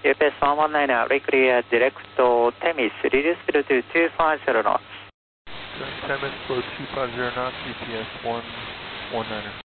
UPS 119 now, reclear direct to Temis, reduce to 250 knots. Temis, slow 250 knots, UPS 119er.